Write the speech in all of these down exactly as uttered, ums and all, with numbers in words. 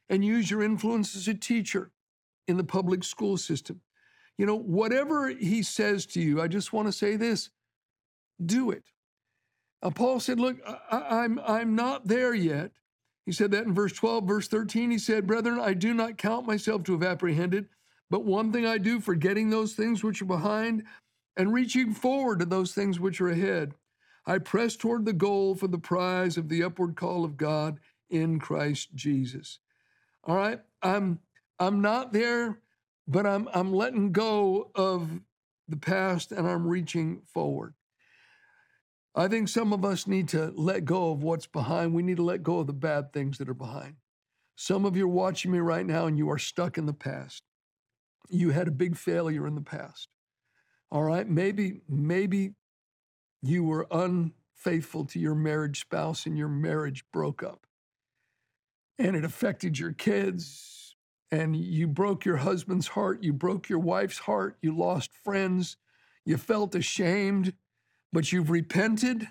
and use your influence as a teacher in the public school system. You know, whatever he says to you, I just want to say this, do it. Uh, Paul said, look, I, I'm, I'm not there yet. He said that in verse twelve. Verse thirteen, he said, brethren, I do not count myself to have apprehended, but one thing I do, forgetting those things which are behind and reaching forward to those things which are ahead, I press toward the goal for the prize of the upward call of God in Christ Jesus. All right, I'm I'm not there, but I'm I'm letting go of the past and I'm reaching forward. I think some of us need to let go of what's behind. We need to let go of the bad things that are behind. Some of you are watching me right now and you are stuck in the past. You had a big failure in the past. All right, maybe maybe you were unfaithful to your marriage spouse and your marriage broke up. And it affected your kids, and you broke your husband's heart, you broke your wife's heart, you lost friends, you felt ashamed, but you've repented.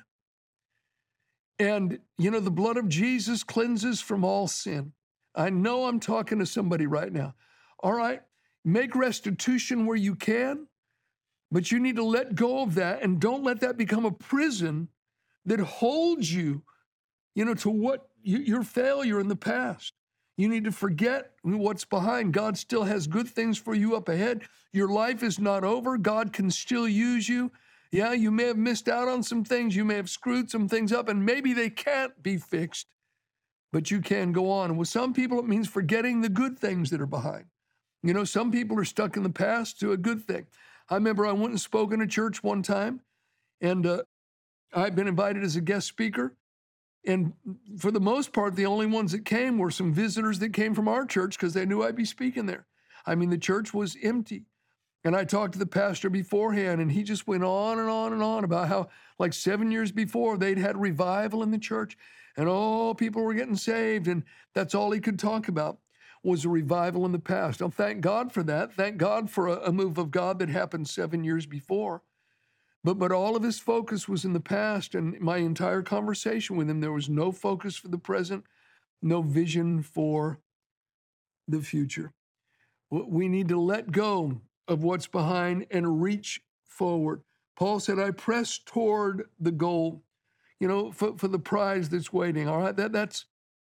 And, you know, the blood of Jesus cleanses from all sin. I know I'm talking to somebody right now. All right, make restitution where you can, but you need to let go of that and don't let that become a prison that holds you, you know, to what your failure in the past. You need to forget what's behind. God still has good things for you up ahead. Your life is not over. God can still use you. Yeah, you may have missed out on some things. You may have screwed some things up, and maybe they can't be fixed, but you can go on. And with some people, it means forgetting the good things that are behind. You know, some people are stuck in the past to a good thing. I remember I went and spoke in a church one time, and uh, I'd been invited as a guest speaker. And for the most part, the only ones that came were some visitors that came from our church because they knew I'd be speaking there. I mean, the church was empty. And I talked to the pastor beforehand, and he just went on and on and on about how, like seven years before, they'd had revival in the church, and oh, people were getting saved, and that's all he could talk about was a revival in the past. Now, thank God for that. Thank God for a, a move of God that happened seven years before. But but all of his focus was in the past, and my entire conversation with him, there was no focus for the present, no vision for the future. We need to let go of what's behind and reach forward. Paul said, I press toward the goal, you know, for, for the prize that's waiting. All right, that, that's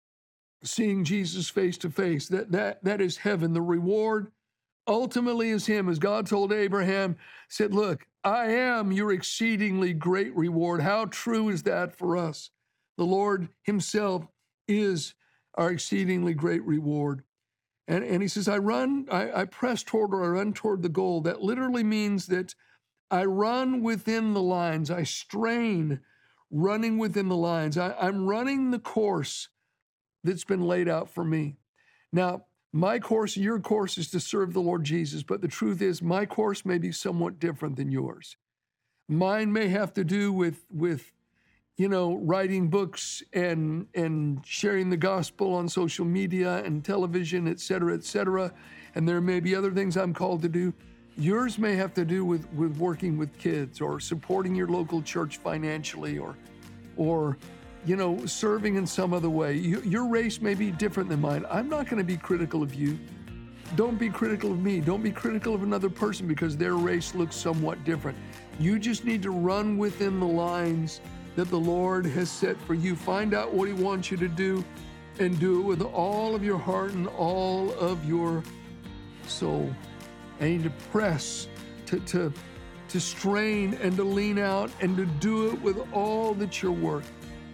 seeing Jesus face to face. That that that is heaven. The reward ultimately is him. As God told Abraham, said, look, I am your exceedingly great reward. How true is that for us? The Lord himself is our exceedingly great reward. And, and he says, I run, I, I press toward or I run toward the goal. That literally means that I run within the lines. I strain running within the lines. I, I'm running the course that's been laid out for me. Now, my course, your course is to serve the Lord Jesus, but the truth is my course may be somewhat different than yours. Mine may have to do with, with you know, writing books and and sharing the gospel on social media and television, et cetera, et cetera. And there may be other things I'm called to do. Yours may have to do with, with working with kids or supporting your local church financially or, or you know, serving in some other way. You, your race may be different than mine. I'm not going to be critical of you. Don't be critical of me. Don't be critical of another person because their race looks somewhat different. You just need to run within the lines that the Lord has set for you. Find out what he wants you to do and do it with all of your heart and all of your soul. And you need to press, to, to, to strain and to lean out and to do it with all that you're worth.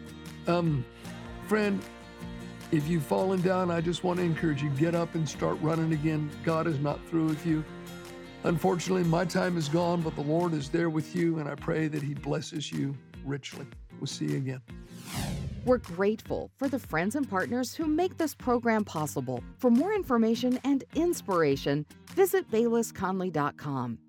Um, friend, if you've fallen down, I just want to encourage you, get up and start running again. God is not through with you. Unfortunately, my time is gone, but the Lord is there with you, and I pray that he blesses you richly. We'll see you again. We're grateful for the friends and partners who make this program possible. For more information and inspiration, visit bayless conley dot com.